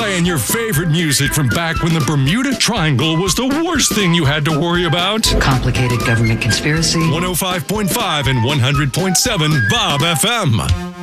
playing your favorite music from back when the Bermuda Triangle was the worst thing you had to worry about. Complicated government conspiracy. 105.5 and 100.7 Bob FM.